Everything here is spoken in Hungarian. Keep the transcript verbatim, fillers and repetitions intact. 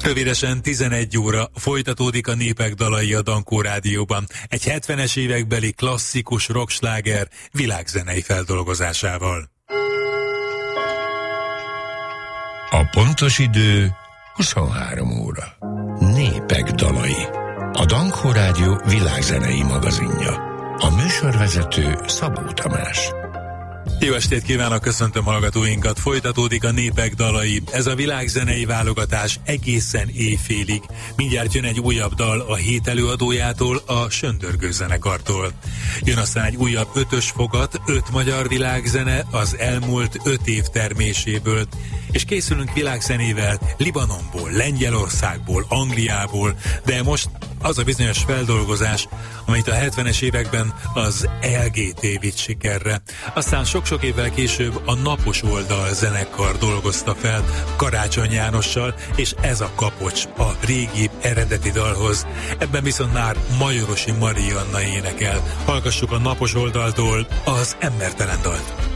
Rövidesen tizenegy óra folytatódik a Népek dalai a Dankó Rádióban. Egy hetvenes évekbeli klasszikus rocksláger világzenei feldolgozásával. A pontos idő huszonhárom óra. Népek dalai. A Dankó Rádió világzenei magazinja. A műsorvezető Szabó Tamás. Jó estét kívánok, köszöntöm hallgatóinkat, folytatódik a Népek dalai. Ez a világzenei válogatás egészen éjfélig. Mindjárt jön egy újabb dal a hét előadójától, a Söndörgő zenekartól. Jön aztán egy újabb ötös fogat, öt magyar világzene az elmúlt öt év terméséből. És készülünk világzenével Libanonból, Lengyelországból, Angliából, de most az a bizonyos feldolgozás, amit a hetvenes években az el gé té vitt sikerre. Aztán sok-sok évvel később a Napos Oldal zenekar dolgozta fel Karácsony Jánossal, és ez a kapocs a régi eredeti dalhoz. Ebben viszont már Majorosi Marianna énekel. Hallgassuk a Napos Oldaltól az Embertelen dalt.